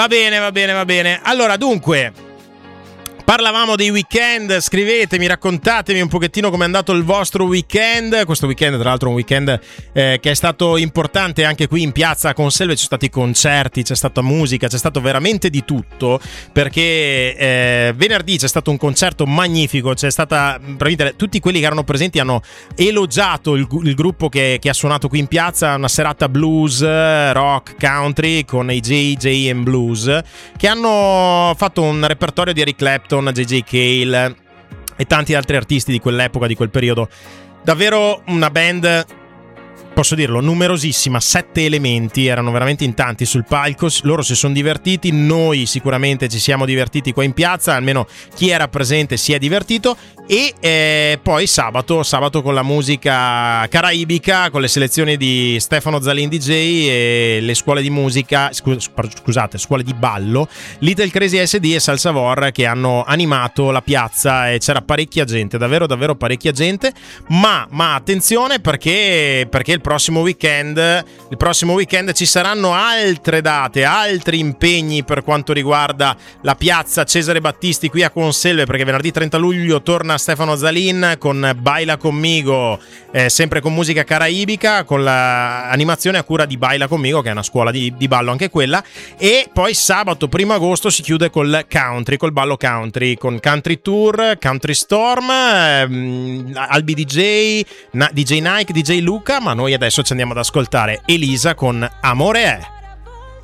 Va bene, va bene, va bene. Allora, dunque, parlavamo dei weekend, scrivetemi, raccontatemi un pochettino com'è andato il vostro weekend. Questo weekend, tra l'altro, un weekend che è stato importante anche qui in piazza a Conselve. Ci sono stati concerti, c'è stata musica, c'è stato veramente di tutto, perché venerdì c'è stato un concerto magnifico, c'è stata tutti quelli che erano presenti hanno elogiato il gruppo che ha suonato qui in piazza. Una serata blues, rock, country con i JJ Blues, che hanno fatto un repertorio di Eric Clapton, JJ Cale e tanti altri artisti di quell'epoca, di quel periodo. Davvero una band, posso dirlo, numerosissima, 7 elementi, erano veramente in tanti sul palco. Loro si sono divertiti, noi sicuramente ci siamo divertiti qua in piazza, almeno chi era presente si è divertito. E poi sabato con la musica caraibica, con le selezioni di Stefano Zalin DJ e le scuole di musica, scuole di ballo, Little Crazy SD e Salsavor, che hanno animato la piazza, e c'era parecchia gente, davvero parecchia gente. Ma attenzione, perché il prossimo weekend ci saranno altre date, altri impegni per quanto riguarda la piazza Cesare Battisti qui a Conselve, perché venerdì 30 luglio torna Stefano Zalin con Baila Conmigo, sempre con musica caraibica, con l'animazione a cura di Baila Conmigo, che è una scuola di ballo anche quella. E poi sabato 1 agosto si chiude col ballo country, con Country Tour, Country Storm, Albi DJ Nike, DJ Luca. Ma noi adesso ci andiamo ad ascoltare Elisa con Amore è.